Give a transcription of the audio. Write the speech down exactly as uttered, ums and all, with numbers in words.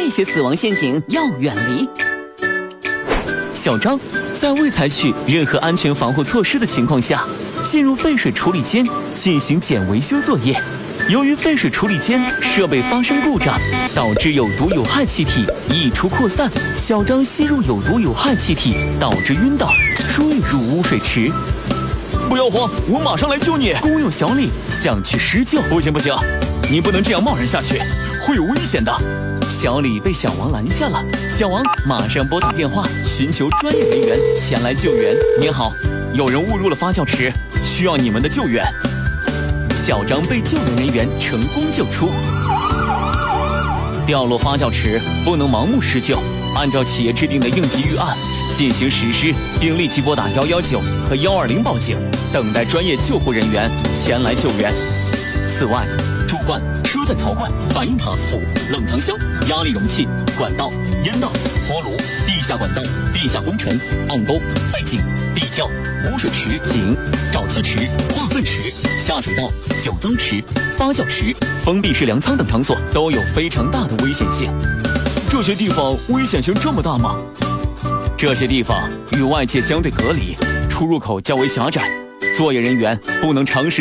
这些死亡陷阱要远离。小张在未采取任何安全防护措施的情况下，进入废水处理间进行检维修作业。由于废水处理间设备发生故障，导致有毒有害气体溢出扩散，小张吸入有毒有害气体，导致晕倒，坠入污水池。 不要慌，我马上来救你。 工友小李想去施救， 不行不行，你不能这样贸然下去，会有危险的。 小李被小王拦下了，小王马上拨打电话寻求专业人员前来救援。 您好，有人误入了发酵池，需要你们的救援。 小张被救援人员成功救出。掉落发酵池不能盲目施救，按照企业制定的应急预案进行实施，并立即拨打一一九和一二零报警，等待专业救护人员前来救援。此外，主管、车载槽罐、反应塔、釜、冷藏箱、压力容器、管道、烟道、锅炉、地下管道、地下工程、暗沟、废井、地窖、污水池、井、沼气池、化粪池、下水道、酒脏池、发酵池、封闭式粮仓等场所都有非常大的危险性。 这些地方危险性这么大吗？ 这些地方与外界相对隔离，出入口较为狭窄，作业人员不能长时